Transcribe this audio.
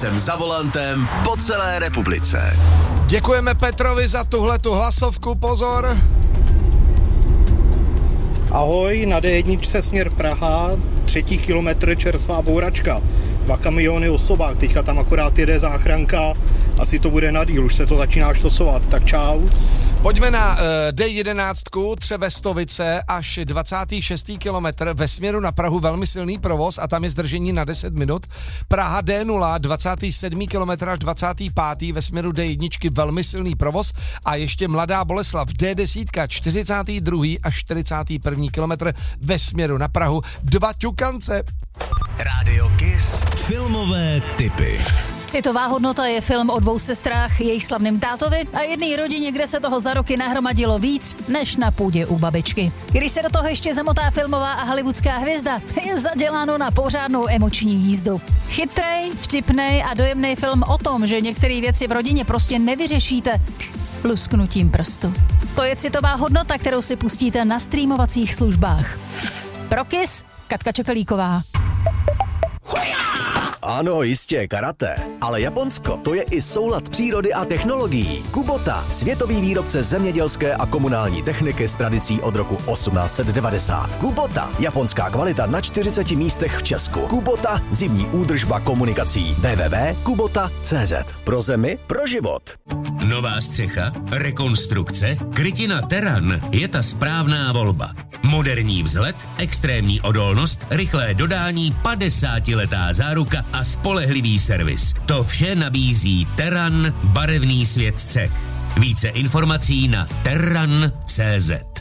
jsem za volantem po celé republice. Děkujeme Petrovi za tuhletu hlasovku, pozor. Ahoj, na D1 směr Praha, 3. kilometr čerstvá bouračka. 2 kamiony osobák, teďka tam akorát jede záchranka, asi to bude na díl, už se to začíná štosovat, tak čau. Pojďme na D11, Třevestovice až 26. kilometr ve směru na Prahu, velmi silný provoz a tam je zdržení na 10 minut. Praha D0, 27. kilometr až 25. ve směru D1, velmi silný provoz a ještě Mladá Boleslav D10, 42. až 41. kilometr ve směru na Prahu, 2 ťukance. Rádio Kiss. Filmové tipy. Citová hodnota je film o 2 sestrách, jejich slavném tátovi a jedné rodině, kde se toho za roky nahromadilo víc, než na půdě u babičky. Když se do toho ještě zamotá filmová a hollywoodská hvězda, je zaděláno na pořádnou emoční jízdu. Chytrej, vtipnej a dojemný film o tom, že některé věci v rodině prostě nevyřešíte lusknutím prstu. To je citová hodnota, kterou si pustíte na streamovacích službách. Pro Kiss, Katka Čepelíková. Ano, jistě, karate. Ale Japonsko, to je i soulad přírody a technologií. Kubota, světový výrobce zemědělské a komunální techniky s tradicí od roku 1890. Kubota, japonská kvalita na 40 místech v Česku. Kubota, zimní údržba komunikací. www.kubota.cz. Pro zemi, pro život. Nová střecha, rekonstrukce, krytina Terran je ta správná volba. Moderní vzhled, extrémní odolnost, rychlé dodání, 50letá záruka a spolehlivý servis. To vše nabízí Terran, barevný svět střech. Více informací na terran.cz.